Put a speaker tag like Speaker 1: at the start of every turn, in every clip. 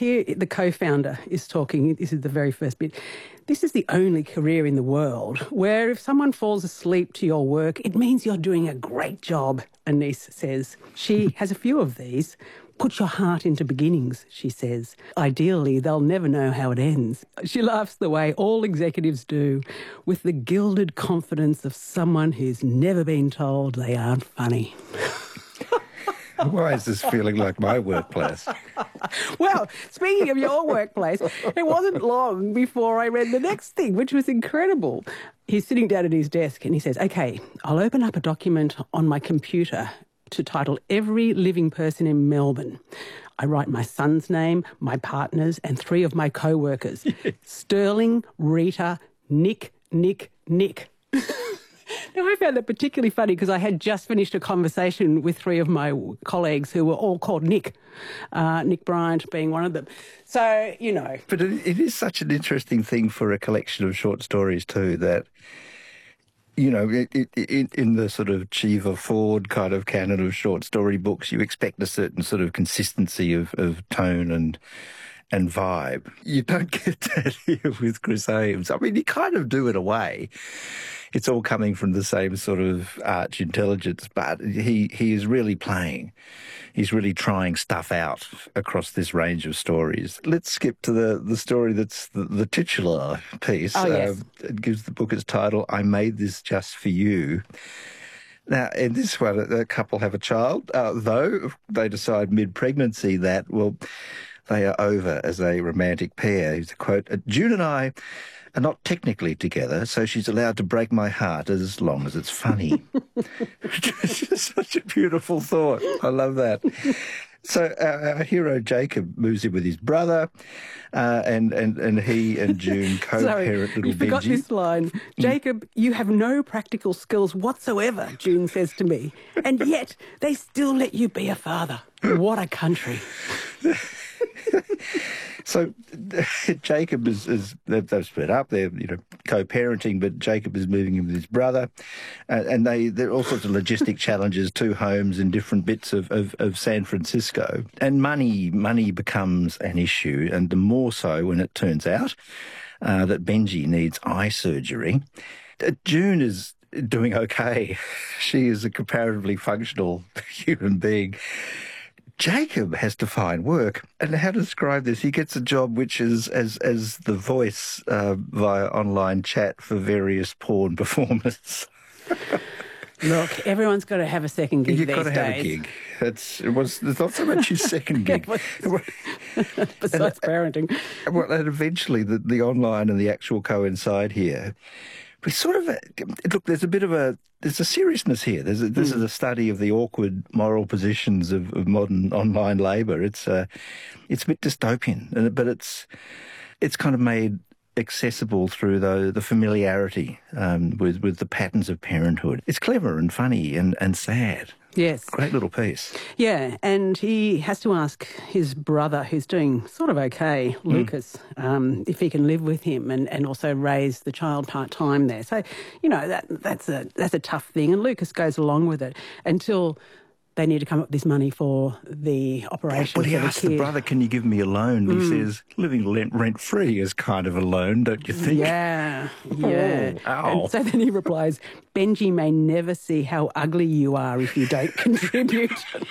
Speaker 1: here the co-founder is talking. This is the very first bit. This is the only career in the world where if someone falls asleep to your work, it means you're doing a great job, Anise says. She has a few of these. Put your heart into beginnings, she says. Ideally, they'll never know how it ends. She laughs the way all executives do, with the gilded confidence of someone who's never been told they aren't funny.
Speaker 2: Why is this feeling like my workplace?
Speaker 1: Well, speaking of your workplace, it wasn't long before I read the next thing, which was incredible. He's sitting down at his desk and he says, OK, I'll open up a document on my computer to title Every Living Person in Melbourne. I write my son's name, my partner's, and 3 of my co-workers. Sterling, Rita, Nick. Now, I found that particularly funny because I had just finished a conversation with 3 of my colleagues who were all called Nick, Nick Bryant being one of them. So, you know.
Speaker 2: But it is such an interesting thing for a collection of short stories too that, you know, in the sort of Cheever Ford kind of canon of short story books, you expect a certain sort of consistency of tone and vibe. You don't get that here with Chris Ames. I mean, you kind of do in a way. It's all coming from the same sort of arch intelligence, but he is really playing. He's really trying stuff out across this range of stories. Let's skip to the story that's the titular piece.
Speaker 1: Oh, yes.
Speaker 2: It gives the book its title, I Made This Just For You. Now, in this one, a couple have a child, though they decide mid-pregnancy that, well, they are over as a romantic pair. Here's a quote, June and I are not technically together, so she's allowed to break my heart as long as it's funny. It's just such a beautiful thought. I love that. So our hero Jacob moves in with his brother, and he and June co-parent little Benji.
Speaker 1: You forgot this line. Jacob, you have no practical skills whatsoever, June says to me, and yet they still let you be a father. What a country.
Speaker 2: So Jacob they've split up. They're co-parenting, but Jacob is moving in with his brother, and there are all sorts of logistic challenges. 2 homes in different bits of San Francisco, and money becomes an issue, and the more so when it turns out that Benji needs eye surgery. June is doing okay. She is a comparatively functional human being. Jacob has to find work. And how to describe this? He gets a job which is as the voice via online chat for various porn performers.
Speaker 1: Look, everyone's got to have a second gig these days.
Speaker 2: You've got to have a gig. It's not so much his second gig.
Speaker 1: Besides parenting.
Speaker 2: Well, and eventually the online and the actual coincide here. We sort of look. There's a seriousness here. This is a study of the awkward moral positions of modern online labour. It's a bit dystopian, but it's kind of made accessible through the familiarity with the patterns of parenthood. It's clever and funny and sad.
Speaker 1: Yes.
Speaker 2: Great little piece.
Speaker 1: Yeah, and he has to ask his brother, who's doing sort of okay, Lucas, if he can live with him and also raise the child part-time there. So, that's a tough thing. And Lucas goes along with it until they need to come up with this money for the operation.
Speaker 2: Well, he asks the brother, can you give me a loan? He says, living rent-free is kind of a loan, don't you think?
Speaker 1: Yeah, yeah.
Speaker 2: Oh, ow.
Speaker 1: And so then he replies, Benji may never see how ugly you are if you don't contribute.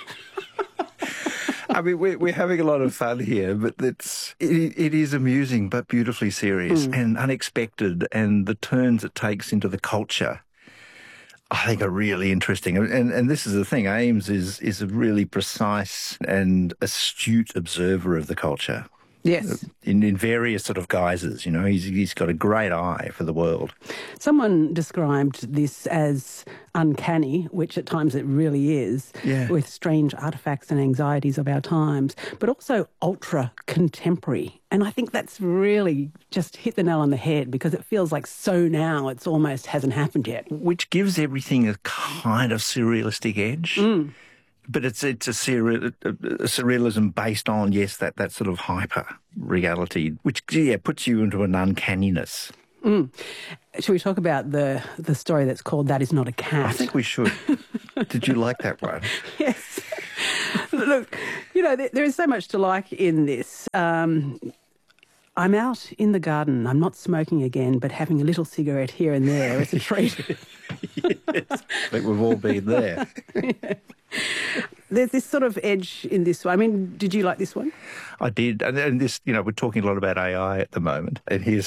Speaker 2: I mean, we're having a lot of fun here, but it is amusing but beautifully serious and unexpected, and the turns it takes into the culture I think are really interesting. And this is the thing, Ames is a really precise and astute observer of the culture.
Speaker 1: Yes.
Speaker 2: In various sort of guises, he's got a great eye for the world.
Speaker 1: Someone described this as uncanny, which at times it really is, with strange artefacts and anxieties of our times, but also ultra-contemporary. And I think that's really just hit the nail on the head because it feels like so now it's almost hasn't happened yet.
Speaker 2: Which gives everything a kind of surrealistic edge. But it's a surrealism based on, yes, that sort of hyper reality, which, puts you into an uncanniness.
Speaker 1: Should we talk about the story that's called That Is Not a Cat?
Speaker 2: I think we should. Did you like that one?
Speaker 1: Yes. Look, there is so much to like in this. I'm out in the garden. I'm not smoking again, but having a little cigarette here and there is a treat.
Speaker 2: Yes, I think we've all been there.
Speaker 1: Yeah. There's this sort of edge in this one. I mean, did you like this one?
Speaker 2: I did. And this, we're talking a lot about AI at the moment. And here's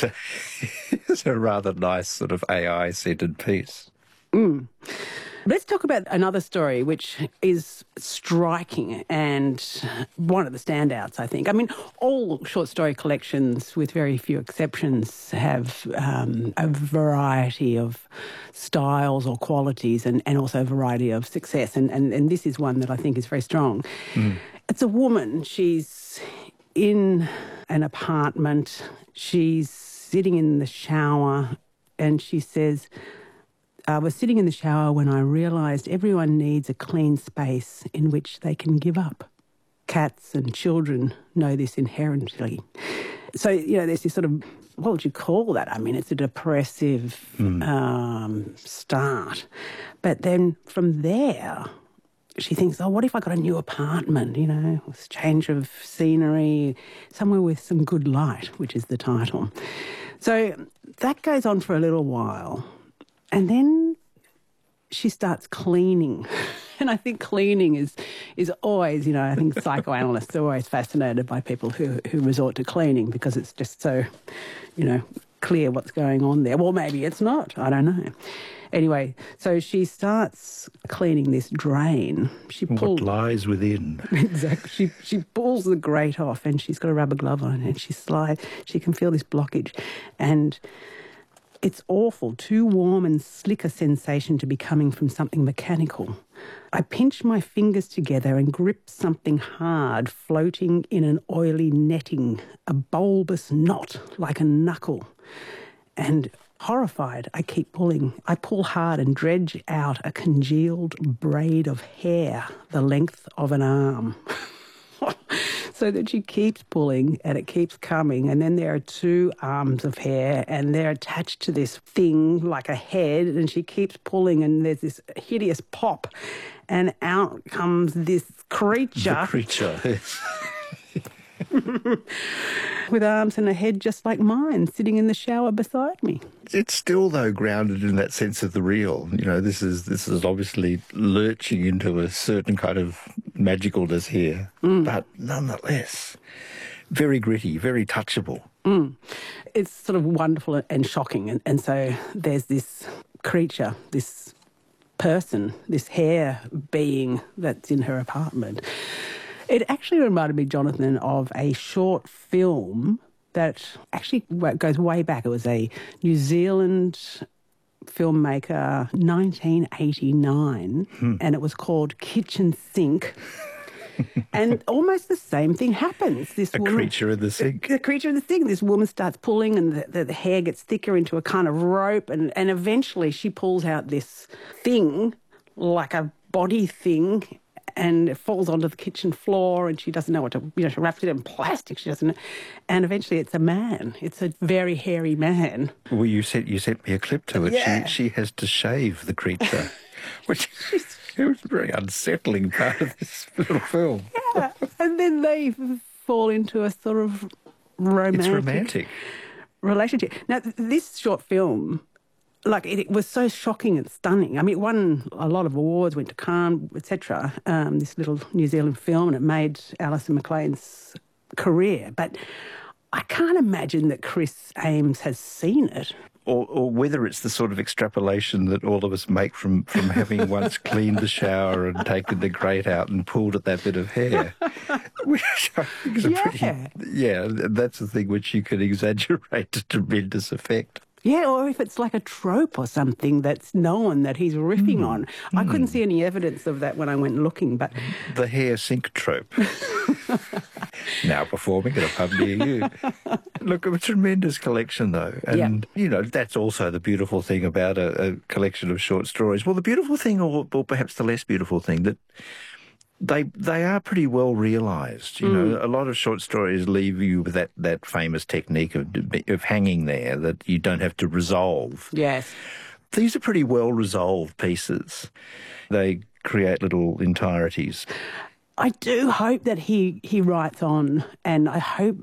Speaker 2: a rather nice sort of AI-centred piece.
Speaker 1: Mm. Let's talk about another story which is striking and one of the standouts, I think. I mean, all short story collections, with very few exceptions, have a variety of styles or qualities and also a variety of success. And this is one that I think is very strong. Mm. It's a woman. She's in an apartment. She's sitting in the shower and she says, I was sitting in the shower when I realised everyone needs a clean space in which they can give up. Cats and children know this inherently. So, there's this sort of, what would you call that? I mean, it's a depressive start. But then from there, she thinks, what if I got a new apartment, with change of scenery, somewhere with some good light, which is the title. So that goes on for a little while. And then she starts cleaning. And I think cleaning is always, I think psychoanalysts are always fascinated by people who resort to cleaning because it's just so, clear what's going on there. Well, maybe it's not. I don't know. Anyway, so she starts cleaning this drain.
Speaker 2: What lies within.
Speaker 1: Exactly. She pulls the grate off and she's got a rubber glove on and she slides. She can feel this blockage and it's awful, too warm and slick a sensation to be coming from something mechanical. I pinch my fingers together and grip something hard floating in an oily netting, a bulbous knot like a knuckle. And horrified, I keep pulling. I pull hard and dredge out a congealed braid of hair the length of an arm. So that she keeps pulling and it keeps coming. And then there are two arms of hair and they're attached to this thing like a head and she keeps pulling and there's this hideous pop and out comes this creature.
Speaker 2: The creature.
Speaker 1: With arms and a head just like mine, sitting in the shower beside me.
Speaker 2: It's still, though, grounded in that sense of the real. This is obviously lurching into a certain kind of magicalness here, but nonetheless, very gritty, very touchable.
Speaker 1: Mm. It's sort of wonderful and shocking. And so there's this creature, this person, this hair being that's in her apartment. It actually reminded me, Jonathan, of a short film that actually goes way back. It was a New Zealand filmmaker, 1989, and it was called Kitchen Sink. And almost the same thing happens.
Speaker 2: Creature in the sink.
Speaker 1: The creature in the sink. This woman starts pulling and the hair gets thicker into a kind of rope and eventually she pulls out this thing, like a body thing, and it falls onto the kitchen floor and she doesn't know what to, she wraps it in plastic, she doesn't know. And eventually it's a man. It's a very hairy man.
Speaker 2: Well, you sent me a clip to it.
Speaker 1: Yeah.
Speaker 2: She has to shave the creature, which it was a very unsettling part of this little film.
Speaker 1: Yeah, and then they fall into a sort of romantic relationship. Now, this short film, it was so shocking and stunning. I mean, it won a lot of awards, went to Cannes, etc., this little New Zealand film, and it made Alison McLean's career. But I can't imagine that Chris Ames has seen it.
Speaker 2: Or whether it's the sort of extrapolation that all of us make from having once cleaned the shower and taken the grate out and pulled at that bit of hair. Which I think is that's the thing which you can exaggerate to tremendous effect.
Speaker 1: Yeah, or if it's like a trope or something that's known that he's riffing on. I couldn't see any evidence of that when I went looking, but...
Speaker 2: The hair sink trope. Now performing at a pub near you. Look, a tremendous collection, though. And, that's also the beautiful thing about a collection of short stories. Well, the beautiful thing, or perhaps the less beautiful thing, that they are pretty well realised. A lot of short stories leave you with that famous technique of hanging there that you don't have to resolve.
Speaker 1: Yes.
Speaker 2: These are pretty well resolved pieces. They create little entireties.
Speaker 1: I do hope that he writes on, and I hope